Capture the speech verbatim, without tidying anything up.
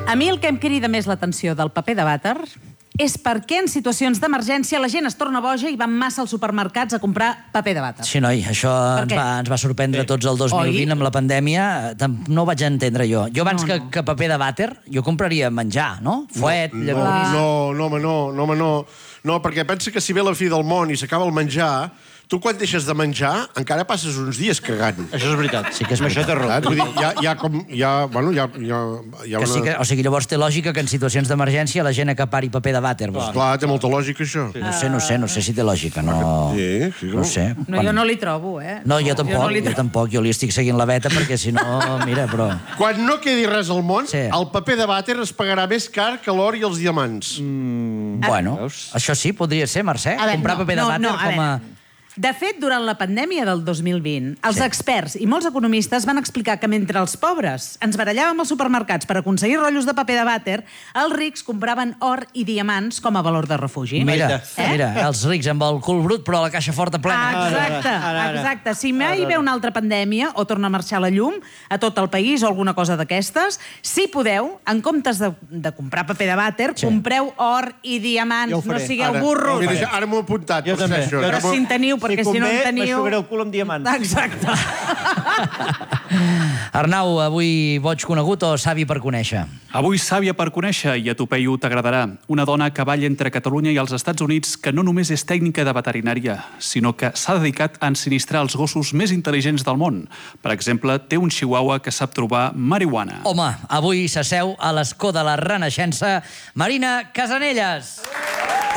A mi el que em crida més l'atenció del paper de vàter és per què en situacions d'emergència la gent es torna boja i van massa als supermercats a comprar paper de vàter. Sí, noi, això ens va, ens va sorprendre tots el dos mil vint amb la pandèmia. No ho vaig entendre jo. Jo abans que, que paper de vàter, jo compraria menjar, no? Fuet, no, llavors... No, no, home, no, no, home, no. No, perquè pensa que si ve la fi del món i s'acaba el menjar, tu quan deixes de menjar encara passes uns dies cagant. Això és veritat. Sí que és Això té raó. Vull dir, hi ha, hi ha com... Hi ha, bueno, hi ha, hi ha, hi ha Que una... sí que, o sigui, llavors té lògica que en situacions d'emergència la gent acapari paper de vàter. Clar, clar, té molta lògica, això. No sé, no sé, no sé si té lògica, no... Sí, sí, no sé. No, jo no li trobo, eh? No, jo tampoc, no li jo tampoc. Jo li estic seguint la veta perquè, si no, mira, però... Quan no quedi res al món, Sí. el paper de vàter es pagarà més car que l'or i els diamants. Bueno, això sí, podria ser, Mercè. A veure, Comprar no, paper de no, vàter no, a com a... veure. De fet, durant la pandèmia del dos mil vint, els experts i molts economistes van explicar que mentre els pobres ens barallàvem als supermercats per aconseguir rotllos de paper de vàter, els rics compraven or i diamants com a valor de refugi. Mira, Eh? mira, els rics amb el cul brut, però la caixa forta plena. Exacte, Ara, ara. exacte. Si mai ve una altra pandèmia o torna a marxar la llum a tot el país o alguna cosa d'aquestes, si podeu, en comptes de, de comprar paper de vàter, Sí. compreu or i diamants. Jo ho No faré. sigueu Ara, burros. Mira, ja- ara m'ho he apuntat. Jo per també. això. Jo Però Ja m'ho- si en teniu, perquè si, no en teniu... m'aixugaré el cul amb diamants. Exacte. Arnau, avui boig conegut o savi per conèixer? Avui sàvia per conèixer, i a tu, Peyu, t'agradarà. Una dona a cavall entre Catalunya i els Estats Units que no només és tècnica de veterinària, sinó que s'ha dedicat a ensinistrar els gossos més intel·ligents del món. Per exemple, té un chihuahua que sap trobar marihuana. Home, avui s'asseu a l'escó de la Renaixença Marina Casanelles.